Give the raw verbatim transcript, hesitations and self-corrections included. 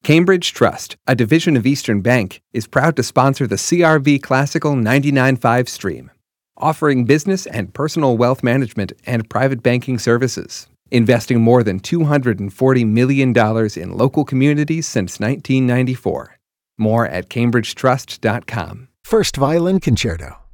Cambridge Trust, a division of Eastern Bank, is proud to sponsor the C R V Classical ninety-nine point five stream, offering business and personal wealth management and private banking services, investing more than two hundred forty million dollars in local communities since nineteen ninety-four. More at cambridge trust dot com. First Violin Concerto,